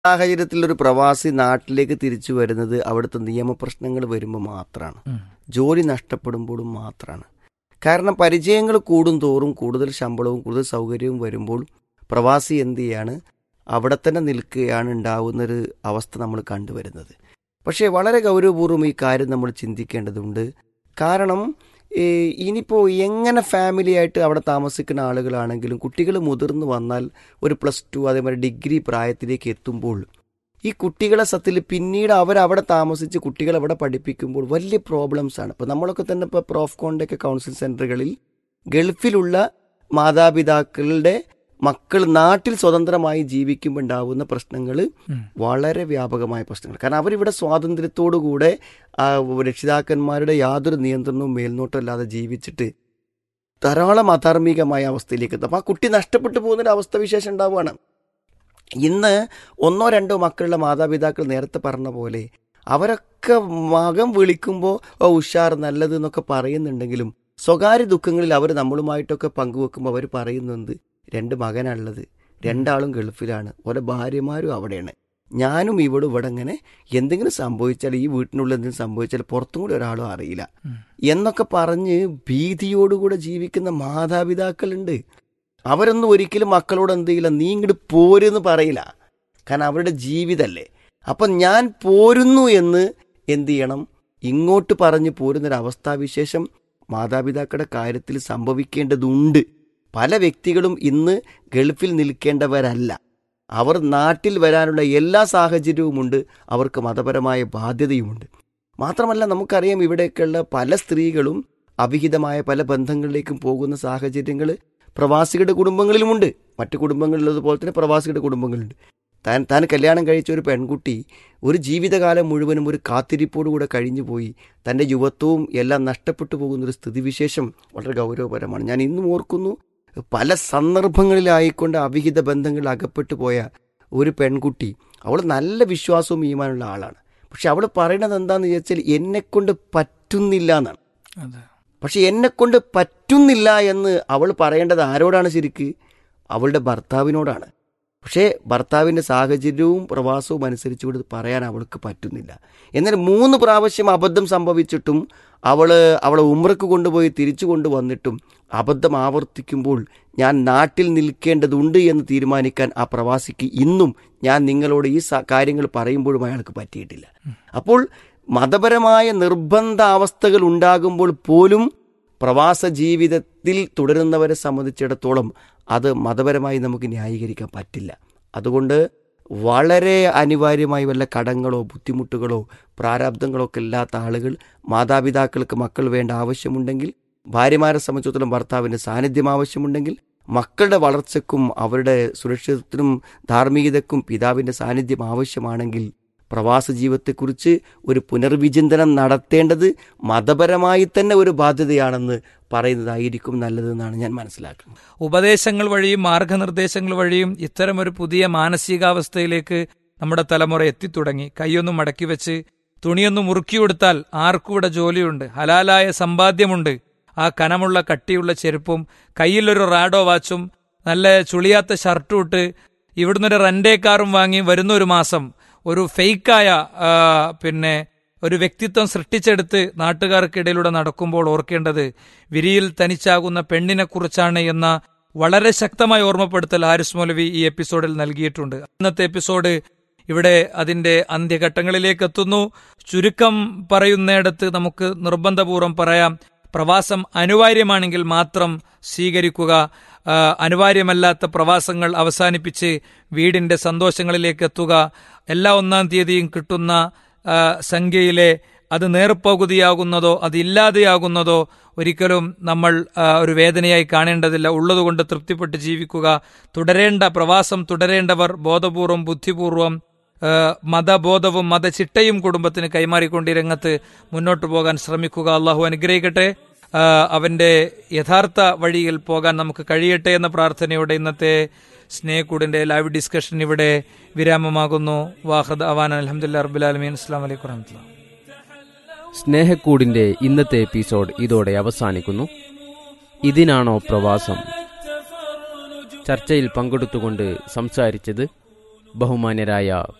സാഹചര്യത്തിൽ ഒരു പ്രവാസി നാട്ടിലേക്ക് തിരിച്ചു വരുന്നത് അവിടുത്തെ നിയമപ്രശ്നങ്ങൾ വരുമ്പോൾ മാത്രമാണ്, ജോലി നഷ്ടപ്പെടുമ്പോഴും മാത്രമാണ്. കാരണം പരിചയങ്ങൾ കൂടും തോറും കൂടുതൽ ശമ്പളവും കൂടുതൽ സൗകര്യവും വരുമ്പോൾ പ്രവാസി എന്ത് ചെയ്യാണ്, അവിടെ തന്നെ നിൽക്കുകയാണ് ഉണ്ടാവുന്നൊരു അവസ്ഥ നമ്മൾ കണ്ടുവരുന്നത്. പക്ഷേ വളരെ ഗൗരവപൂർവ്വം ഈ കാര്യം നമ്മൾ ചിന്തിക്കേണ്ടതുണ്ട്. കാരണം ഇനിയിപ്പോൾ എങ്ങനെ ഫാമിലി ആയിട്ട് അവിടെ താമസിക്കുന്ന ആളുകളാണെങ്കിലും കുട്ടികൾ മുതിർന്നു വന്നാൽ ഒരു +2 അതേമാതിരി ഡിഗ്രി പ്രായത്തിലേക്ക് എത്തുമ്പോൾ ഈ കുട്ടികളെ സത്യത്തിൽ പിന്നീട് അവരവിടെ താമസിച്ച് കുട്ടികളെ അവിടെ പഠിപ്പിക്കുമ്പോൾ വലിയ പ്രോബ്ലംസാണ്. ഇപ്പോൾ നമ്മളൊക്കെ തന്നെ ഇപ്പോൾ പ്രോഫ്കോണിൻ്റെയൊക്കെ കൗൺസിലിംഗ് സെൻ്ററുകളിൽ ഗൾഫിലുള്ള മാതാപിതാക്കളുടെ മക്കൾ നാട്ടിൽ സ്വതന്ത്രമായി ജീവിക്കുമ്പോൾ ഉണ്ടാവുന്ന പ്രശ്നങ്ങൾ വളരെ വ്യാപകമായ പ്രശ്നങ്ങൾ. കാരണം അവരിവിടെ സ്വാതന്ത്ര്യത്തോടുകൂടെ രക്ഷിതാക്കന്മാരുടെ യാതൊരു നിയന്ത്രണവും മേൽനോട്ടമില്ലാതെ ജീവിച്ചിട്ട് ധാരാളം അധാർമികമായ അവസ്ഥയിലേക്ക് എത്തും. അപ്പോൾ ആ കുട്ടി നഷ്ടപ്പെട്ടു പോകുന്നൊരു അവസ്ഥവിശേഷം ഉണ്ടാവുകയാണ്. ഇന്ന് 1-2 മക്കളുടെ മാതാപിതാക്കൾ നേരത്തെ പറഞ്ഞ പോലെ അവരൊക്കെ മകൻ വിളിക്കുമ്പോൾ ഉഷാർ നല്ലത് എന്നൊക്കെ പറയുന്നുണ്ടെങ്കിലും സ്വകാര്യ ദുഃഖങ്ങളിൽ അവർ നമ്മളുമായിട്ടൊക്കെ പങ്കുവെക്കുമ്പോൾ അവർ പറയുന്നത് 2 മകനാണുള്ളത്, 2 ഗൾഫിലാണ്, ഓരോ ഭാര്യമാരും അവിടെയാണ്, ഞാനും ഇവിടെ ഇങ്ങനെ എന്തെങ്കിലും സംഭവിച്ചാൽ ഈ വീട്ടിനുള്ളിൽ എന്തെങ്കിലും സംഭവിച്ചാൽ പുറത്തും കൂടി ഒരാളും അറിയില്ല എന്നൊക്കെ പറഞ്ഞ് ഭീതിയോടുകൂടെ ജീവിക്കുന്ന മാതാപിതാക്കളുണ്ട്. അവരൊന്നും ഒരിക്കലും മക്കളോട് എന്ത് ചെയ്യില്ല, നീ ഇങ്ങോട്ട് പോരെന്ന് പറയില്ല. കാരണം അവരുടെ ജീവിതമല്ലേ. അപ്പം ഞാൻ പോരുന്നു എന്ന് എന്ത് ചെയ്യണം, ഇങ്ങോട്ട് പറഞ്ഞ് പോരുന്നൊരവസ്ഥാവിശേഷം മാതാപിതാക്കളുടെ കാര്യത്തിൽ സംഭവിക്കേണ്ടതുണ്ട്. പല വ്യക്തികളും ഇന്ന് ഗൾഫിൽ നിൽക്കേണ്ടവരല്ല, അവർ നാട്ടിൽ വരാനുള്ള എല്ലാ സാഹചര്യവുമുണ്ട്, അവർക്ക് മതപരമായ ബാധ്യതയുമുണ്ട്. മാത്രമല്ല നമുക്കറിയാം ഇവിടെയൊക്കെയുള്ള പല സ്ത്രീകളും അവിഹിതമായ പല ബന്ധങ്ങളിലേക്കും പോകുന്ന സാഹചര്യങ്ങൾ പ്രവാസികളുടെ കുടുംബങ്ങളിലുമുണ്ട്. മറ്റു കുടുംബങ്ങളിലുള്ളതുപോലെ തന്നെ പ്രവാസികളുടെ കുടുംബങ്ങളുണ്ട്. താൻ കല്യാണം കഴിച്ച ഒരു പെൺകുട്ടി ഒരു ജീവിതകാലം മുഴുവനും ഒരു കാത്തിരിപ്പോടുകൂടെ കഴിഞ്ഞു പോയി തൻ്റെ യുവത്വവും എല്ലാം നഷ്ടപ്പെട്ടു പോകുന്നൊരു സ്ഥിതിവിശേഷം വളരെ ഗൗരവപരമാണ്. ഞാൻ ഇന്നും ഓർക്കുന്നു, പല സന്ദർഭങ്ങളിലായിക്കൊണ്ട് അവിഹിത ബന്ധങ്ങളിൽ അകപ്പെട്ടു പോയ ഒരു പെൺകുട്ടി, അവൾ നല്ല വിശ്വാസവും ഈമാനുള്ള ആളാണ്. പക്ഷെ അവൾ പറയണത് എന്താണെന്ന് ചോദിച്ചാൽ എന്നെക്കൊണ്ട് പറ്റുന്നില്ല എന്നാണ്. പക്ഷെ എന്നെക്കൊണ്ട് പറ്റുന്നില്ല എന്ന് അവൾ പറയേണ്ടത് ആരോടാണ്? ശരിക്ക് അവളുടെ ഭർത്താവിനോടാണ്. പക്ഷേ ഭർത്താവിൻ്റെ സാഹചര്യവും പ്രവാസവും അനുസരിച്ചുകൊണ്ട് പറയാൻ അവൾക്ക് പറ്റുന്നില്ല. എന്നാൽ 3 പ്രാവശ്യം അബദ്ധം സംഭവിച്ചിട്ടും അവളെ ഉംറക്ക് കൊണ്ടുപോയി തിരിച്ചു കൊണ്ടുവന്നിട്ടും അബദ്ധം ആവർത്തിക്കുമ്പോൾ ഞാൻ നാട്ടിൽ നിൽക്കേണ്ടതുണ്ട് എന്ന് തീരുമാനിക്കാൻ ആ പ്രവാസിക്ക് ഇന്നും ഞാൻ നിങ്ങളോട് ഈ കാര്യങ്ങൾ പറയുമ്പോഴും അയാൾക്ക് പറ്റിയിട്ടില്ല. അപ്പോൾ മതപരമായ നിർബന്ധ അവസ്ഥകൾ ഉണ്ടാകുമ്പോൾ പോലും പ്രവാസ ജീവിതത്തിൽ തുടരുന്നവരെ സംബന്ധിച്ചിടത്തോളം അത് മതപരമായി നമുക്ക് ന്യായീകരിക്കാൻ പറ്റില്ല. അതുകൊണ്ട് വളരെ അനിവാര്യമായി വല്ല കടങ്ങളോ ബുദ്ധിമുട്ടുകളോ പ്രാരാബ്ദങ്ങളോ ഒക്കെ ഇല്ലാത്ത ആളുകൾ, മാതാപിതാക്കൾക്ക് മക്കൾ വേണ്ട ആവശ്യമുണ്ടെങ്കിൽ, ഭാര്യമാരെ സംബന്ധിച്ചിടത്തോളം ഭർത്താവിൻ്റെ സാന്നിധ്യം ആവശ്യമുണ്ടെങ്കിൽ, മക്കളുടെ വളർച്ചയ്ക്കും അവരുടെ സുരക്ഷിതത്വത്തിനും ധാർമ്മികതയ്ക്കും പിതാവിൻ്റെ സാന്നിധ്യം ആവശ്യമാണെങ്കിൽ പ്രവാസ ജീവിതത്തെക്കുറിച്ച് ഒരു പുനർവിചിന്തനം നടത്തേണ്ടത് മതപരമായി തന്നെ ഒരു ബാധ്യതയാണെന്ന് പറയുന്നതായിരിക്കും നല്ലതെന്നാണ് ഞാൻ മനസ്സിലാക്കുന്നത്. ഉപദേശങ്ങൾ വഴിയും മാർഗനിർദ്ദേശങ്ങൾ വഴിയും ഇത്തരം ഒരു പുതിയ മാനസികാവസ്ഥയിലേക്ക് നമ്മുടെ തലമുറ എത്തിത്തുടങ്ങി. കൈയൊന്നും മടക്കി വെച്ച് തുണിയൊന്നും മുറുക്കിയെടുത്താൽ ആർക്കൂടെ ജോലിയുണ്ട്, ഹലാലായ സമ്പാദ്യമുണ്ട്. ആ കനമുള്ള കട്ടിയുള്ള ചെരുപ്പും കയ്യിലൊരു റാഡോ വാച്ചും നല്ല ചുളിയാത്ത ഷർട്ടും ഇട്ട് ഇവിടുന്നൊരു റെന്റേ കാറും വാങ്ങി വരുന്ന ഒരു മാസം ഒരു ഫേക്കായ ഒരു വ്യക്തിത്വം സൃഷ്ടിച്ചെടുത്ത് നാട്ടുകാർക്കിടയിലൂടെ നടക്കുമ്പോൾ ഓർക്കേണ്ടത് വിരിയിൽ തനിച്ചാകുന്ന പെണ്ണിനെ കുറിച്ചാണ് എന്ന വളരെ ശക്തമായ ഓർമ്മപ്പെടുത്തൽ ഹാരിസ് മൗലവി ഈ എപ്പിസോഡിൽ നൽകിയിട്ടുണ്ട്. ഇന്നത്തെ എപ്പിസോഡ് ഇവിടെ അതിന്റെ അന്ത്യഘട്ടങ്ങളിലേക്ക് എത്തുന്നു. ചുരുക്കം പറയുന്നിടത്ത് നമുക്ക് നിർബന്ധപൂർവ്വം പറയാം, പ്രവാസം അനിവാര്യമാണെങ്കിൽ മാത്രം സ്വീകരിക്കുക. അനിവാര്യമല്ലാത്ത പ്രവാസങ്ങൾ അവസാനിപ്പിച്ച് വീടിന്റെ സന്തോഷങ്ങളിലേക്ക് എത്തുക. എല്ലാ 1-ാം തീയതിയും കിട്ടുന്ന സംഖ്യയിലെ അത് നേർപ്പകുതിയാകുന്നതോ അത് ഇല്ലാതെയാകുന്നതോ ഒരിക്കലും നമ്മൾ ഒരു വേദനയായി കാണേണ്ടതില്ല. ഉള്ളതുകൊണ്ട് തൃപ്തിപ്പെട്ട് ജീവിക്കുക. പ്രവാസം തുടരേണ്ടവർ ബോധപൂർവം ബുദ്ധിപൂർവം മതബോധവും മതചിട്ടയും കുടുംബത്തിന് കൈമാറിക്കൊണ്ട് രംഗത്ത് മുന്നോട്ട് പോകാൻ ശ്രമിക്കുക. അള്ളാഹു അനുഗ്രഹിക്കട്ടെ. അവന്റെ യഥാർത്ഥ വഴിയിൽ പോകാൻ നമുക്ക് കഴിയട്ടെ എന്ന പ്രാർത്ഥനയോടെ ഇന്നത്തെ സ്നേഹക്കൂടിന്റെ ലൈവ് ഡിസ്കഷൻ ഇവിടെ വിരാമമാകുന്നു. വാഹദ് അവാൻ അൽഹംദുലില്ലാഹി റബ്ബിൽ ആലമീൻ. അസ്സലാമു അലൈക്കും വറഹ്മത്തുള്ളാഹി. സ്നേഹക്കൂടിന്റെ ഇന്നത്തെ എപ്പിസോഡ് ഇതോടെ അവസാനിക്കുന്നു. ഇതിനാണോ പ്രവാസം? ചർച്ചയിൽ പങ്കെടുത്തുകൊണ്ട് സംസാരിച്ചത് ബഹുമാന്യരായ